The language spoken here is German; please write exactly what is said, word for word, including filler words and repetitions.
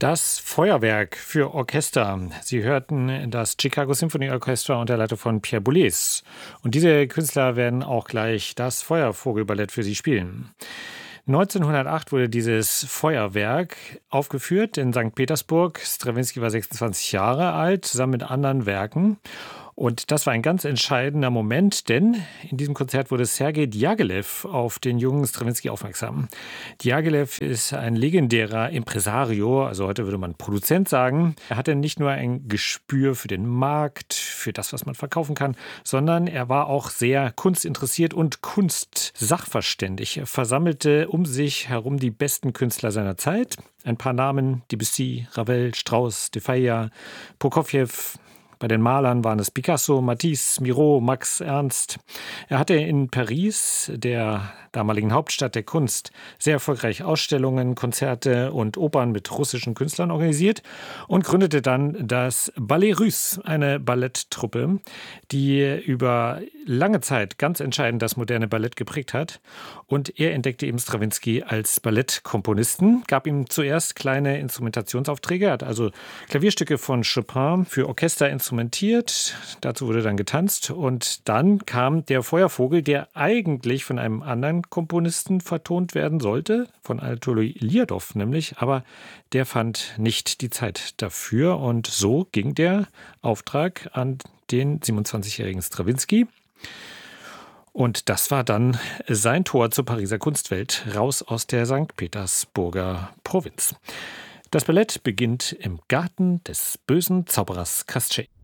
Das Feuerwerk für Orchester. Sie hörten das Chicago Symphony Orchestra unter Leitung von Pierre Boulez. Und diese Künstler werden auch gleich das Feuervogelballett für Sie spielen. neunzehnhundertacht wurde dieses Feuerwerk aufgeführt in Sankt Petersburg. Strawinsky war sechsundzwanzig Jahre alt, zusammen mit anderen Werken. Und das war ein ganz entscheidender Moment, denn in diesem Konzert wurde Sergei Diaghilev auf den jungen Strawinsky aufmerksam. Diaghilev ist ein legendärer Impresario, also heute würde man Produzent sagen. Er hatte nicht nur ein Gespür für den Markt, für das, was man verkaufen kann, sondern er war auch sehr kunstinteressiert und kunstsachverständig. Er versammelte um sich herum die besten Künstler seiner Zeit. Ein paar Namen: Debussy, Ravel, Strauss, de Falla, Prokofjew. Bei den Malern waren es Picasso, Matisse, Miro, Max Ernst. Er hatte in Paris, der damaligen Hauptstadt der Kunst, sehr erfolgreich Ausstellungen, Konzerte und Opern mit russischen Künstlern organisiert und gründete dann das Ballet Russe, eine Balletttruppe, die über lange Zeit ganz entscheidend das moderne Ballett geprägt hat. Und er entdeckte eben Strawinsky als Ballettkomponisten, gab ihm zuerst kleine Instrumentationsaufträge, er hat also Klavierstücke von Chopin für Orchester instrumentiert, dazu wurde dann getanzt und dann kam der Feuervogel, der eigentlich von einem anderen Komponisten vertont werden sollte, von Anatoli Ljadow nämlich, aber der fand nicht die Zeit dafür und so ging der Auftrag an den siebenundzwanzigjährigen Strawinsky. Und das war dann sein Tor zur Pariser Kunstwelt, raus aus der Sankt Petersburger Provinz. Das Ballett beginnt im Garten des bösen Zauberers Koschei.